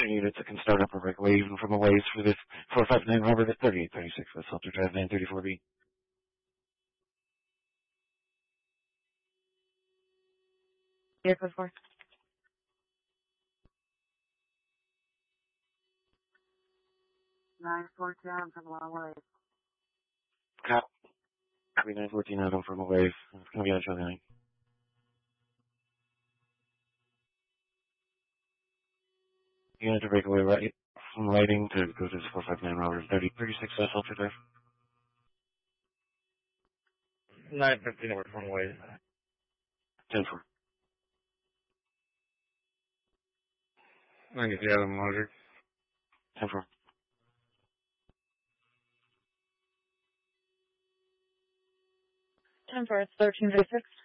units that can start up or break away even from a wave for this 459 Robert at 3836 West Salter Drive 934B. Yeah, code 4. Nine 410 from a long way. Copy 914 out from a wave. It's going to be on Charlie 9. Unit to break away right from lighting to go to 459 Robert 3036 West Salter Drive. 915 over from wave. 10-4. 93 Adam Logic. 10-4. 10-4, it's 1336.